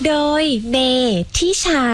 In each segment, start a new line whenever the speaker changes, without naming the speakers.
โดยเบทิชา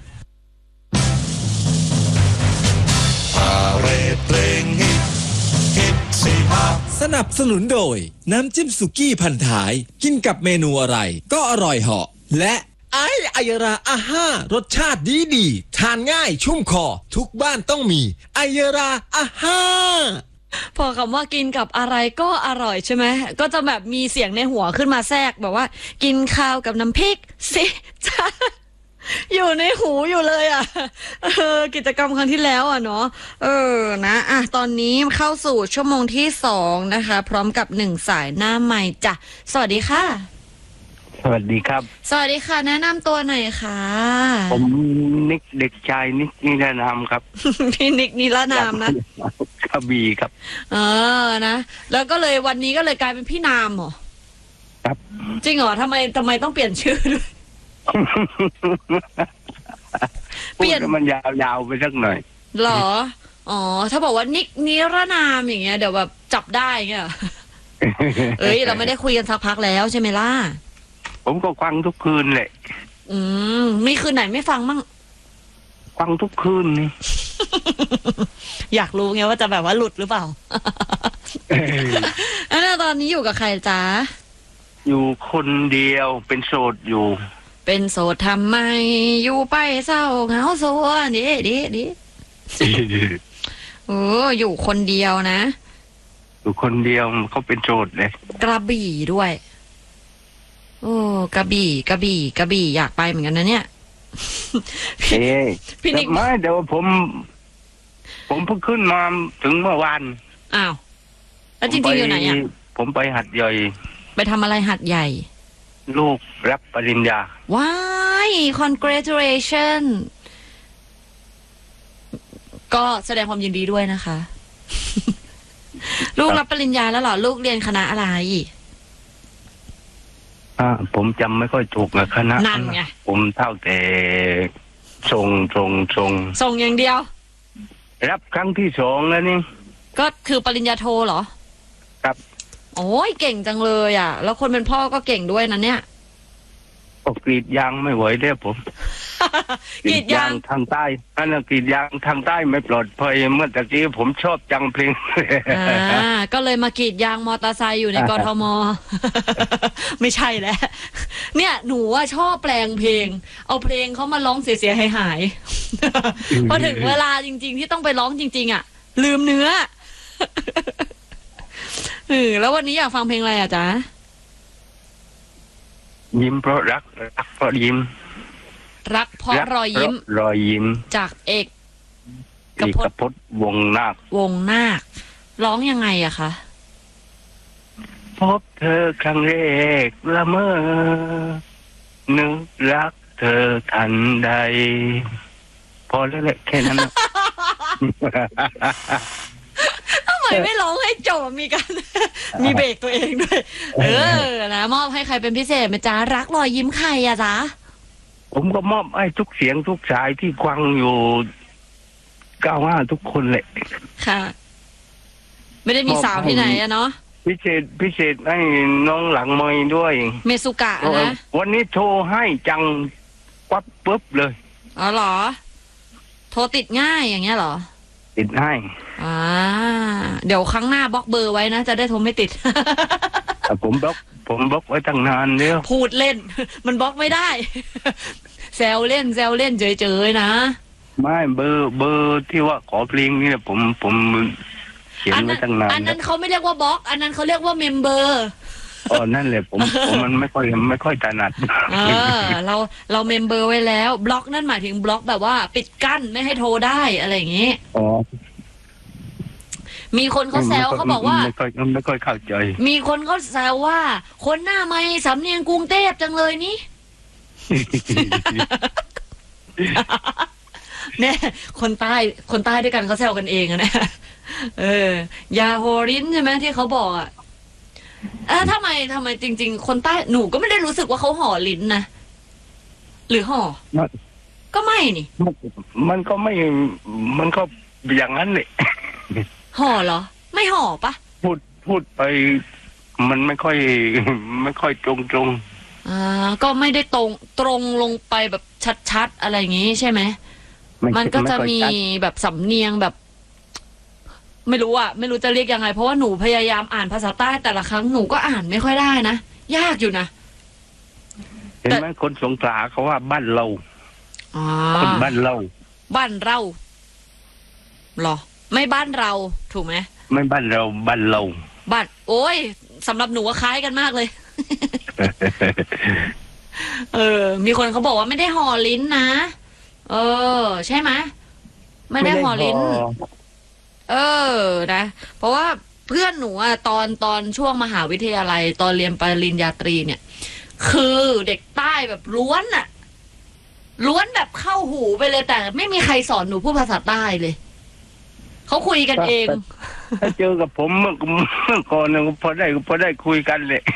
สนับสนุนโดยน้ำจิ้มสุกี้พันท้ายกินกับเมนูอะไรก็อร่อยเหาะและไอยราอาห้ารสชาติดีทานง่ายชุ่มคอทุกบ้านต้องมีไอยราอาห้า
พอคำว่ากินกับอะไรก็อร่อยใช่ไหมก็จะแบบมีเสียงในหัวขึ้นมาแทรกแบบว่ากินข้าวกับน้ำพริกสิจ้าอยู่ในหูอยู่เลยอ่ะกิจกรรมครั้งที่แล้วอ่ะเนาะนะตอนนี้เข้าสู่ชั่วโมงที่2นะคะพร้อมกับ1สายหน้าใหม่จ้ะสวัสดีค่ะ
สวัสดีครับ
สวัสดีค่ะแนะนำตัวหน่อยค่ะ
ผมนิกเด็กชายนิกนิรนามครับ
พี่นิกนิรนามนะ
กระบี่ครับ
นะแล้วก็เลยวันนี้ก็เลยกลายเป็นพี่นามเหรอ
ครับ
จริงเหรอทำไมต้องเปลี่ยนชื่อด้วย
เปลี่ยนมันยาวๆไปสักหน่อย
หรออ๋อถ้าบอกว่านิกนิรนามอย่างเงี้ยเดี๋ยวแบบจับได้เงี้ยเราไม่ได้คุยกันสักพักแล้วใช่ไหมล่ะ
ผมก็ฟังทุกคืนแหละ
มีคืนไหนไม่ฟังมั่ง
ฟังทุกคืนนี่
อยากรู้ไงว่าจะแบบว่าหลุดหรือเปล่าแล้วตอนนี้อยู่กับใครจ๊ะ
อยู่คนเดียวเป็นโสดอยู่
เป็นโสดทำไมอยู่ไปเศร้าเหงาโซดิอยู่คนเดียวนะ
อยู่คนเดียวเขาเป็นโสดเลย
กระบี่ด้วยโอ้กระบี่อยากไปเหมือนกันนะเนี่ย
พี่นิกไม่เดี๋ยวผมเพิ่งขึ้นมาถึงเมื่อวาน
อ้าวแล้วจริงๆอยู่ไหนอ่ะ
ผมไปหัดใหญ่
ไปทำอะไรหัดใหญ่
ลูกรับปริญญา
ว้าย congratulation ก็แสดงความยินดีด้วยนะคะ ลูกรับปริญญาแล้วเหรอลูกเรียนคณะอะไร
ผมจำไม่ค่อยถูกนะคณะ
นั่นไง
ผมเท่าแต่ส่ง
อย่างเดียว
รับครั้งที่2แล้วนี่
ก็คือปริญญาโทเหรอ
ครับ
โอ้ยเก่งจังเลยอ่ะแล้วคนเป็นพ่อก็เก่งด้วยนะเนี่ย
กรีดยางไม่ไหวเด้อผม
กรีดยาง
ทางใต้กรีดยางทางใต้ไม่ปลอดภัยเมื่อตะกี้ผมชอบจังเพลง
ก็เลยมากรีดยางมอเตอร์ไซค์อยู่ในกทมไม่ใช่แล้วเนี่ยหนูว่าชอบแปลงเพลงเอาเพลงเขามาร้องเสียหายพอถึงเวลาจริงๆที่ต้องไปร้องจริงๆอ่ะลืมเนื้อแล้ววันนี้อยากฟังเพลงอะไรอ่ะจ๊ะ
ยิ้มเพราะรักเพราะยิ้ม
รักเพราะรอย
ยิ้ม
จากเอก
พจน์วงนาค
ร้องยังไงอะคะ
พบเธอครั้งแรกละเมอนึกรักเธอทันใดพอแล้วแหละแค่นั้น
ทำไมไม่ร้องให้จบมีกันมีเบรกตัวเองด้วยนะมอบให้ใครเป็นพิเศษไหมจ๊ะรักรอยยิ้มใครอะจ๊ะ
ผมก็มอบให้ทุกเสียงทุกสายที่ฟังอยู่95ทุกคนเลย
ค่ะไม่ได้มีสาวที่ไหนอะเนาะ
พิเศษให้น้องหลังไมค์ด้วย
เมสุกะนะ
วันนี้โทรให้จังปั๊บปุ๊บเลย
อ๋อเหรอโทรติดง่ายอย่างเงี้ยเหรอ
ติดให้
เดี๋ยวครั้งหน้าบล็อกเบอร์ไว้นะจะได้โทรไม่ติด
ผมบล็อกไว้ตั้งนานแล้ว
พูดเล่นมันบล็อกไม่ได้แซวเล่นเฉยๆนะ
ไม่เบอร์ที่ว่าขอเพลงนี่ผมเขียนไว้ตั้งนาน
อันนั้นเขาไม่เรียกว่าบล็อกอันนั้นเขาเรียกว่าเมมเบอร์
นั่นแหละผมมันไม่ค่อยถนัด
เราเมมเบอร์ไว้แล้วบล็อกนั่นหมายถึงบล็อกแบบว่าปิดกั้นไม่ให้โทรได้อะไรอย่างงี้มีคนเขาแซวเขาบอกว่า
ไม่ค่อยเข้าใจ
มีคนเขาแซวว่าคนหน้าไม่สำเนียงกรุงเทพจังเลยนี่เนี่ยคนใต้ด้วยกันเขาแซวกันเองอะนะยาโฮรินใช่ไหมที่เขาบอกอ่ะทำไมจริงๆคนใต้หนูก็ไม่ได้รู้สึกว่าเขาห่อลิ้นนะหรือห่อก็ไม่นี่
มันก็ไม่มันก็อย่างนั้นเลย
ห่อเหรอไม่ห่อปะ
พูดไปมันไม่ค่อยตรง
ก็ไม่ได้ตรงลงไปแบบชัดๆอะไรอย่างงี้ใช่ไหมมันก็จะมีแบบสำเนียงแบบ ไม่รู้จะเรียกยังไงเพราะว่าหนูพยายามอ่านภาษาใต้แต่ละครั้งหนูก็อ่านไม่ค่อยได้นะยากอยู่นะ
เห็นไหมคนสงขลาเขาว่าบ้านเราคนบ้านเรา
หรอไม่บ้านเราถูกไหม
ไม่บ้านเราบ้าน
โอ้ยสำหรับหนูว่าคล้ายกันมากเลย มีคนเขาบอกว่าไม่ได้ห่อลิ้นนะใช่ไหมไม่ได้ห่อลิ้นนะเพราะว่าเพื่อนหนูอะตอนช่วงมหาวิทยาลัยตอนเรียนปริญญาตรีเนี่ยคือเด็กใต้แบบล้วนแบบเข้าหูไปเลยแต่ไม่มีใครสอนหนูพูดภาษาใต้เลยเขาคุยกันเอง
ถ้าเจอกับผมเมื่อก่อนพอได้คุยกันเลย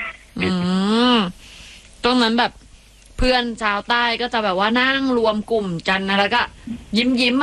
ตรงนั้นแบบเพื่อนชาวใต้ก็จะแบบว่านั่งรวมกลุ่มกันนะแล้วก็ยิ้ม